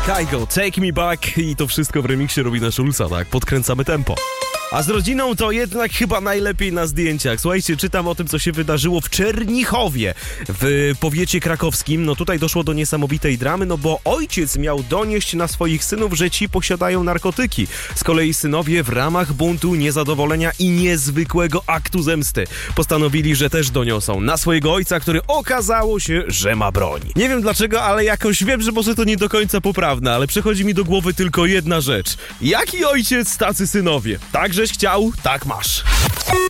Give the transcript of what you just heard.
Kygo, Take Me Back i to wszystko w remiksie Robina Schulza, tak? Podkręcamy tempo. A z rodziną to jednak chyba najlepiej na zdjęciach. Słuchajcie, czytam o tym, co się wydarzyło w Czernichowie, w powiecie krakowskim. No tutaj doszło do niesamowitej dramy, no bo ojciec miał donieść na swoich synów, że ci posiadają narkotyki. Z kolei synowie w ramach buntu, niezadowolenia i niezwykłego aktu zemsty postanowili, że też doniosą na swojego ojca, który okazało się, że ma broń. Nie wiem dlaczego, ale jakoś wiem, że może to nie do końca poprawne, ale przychodzi mi do głowy tylko jedna rzecz. Jaki ojciec, tacy synowie. Także chciał, tak masz.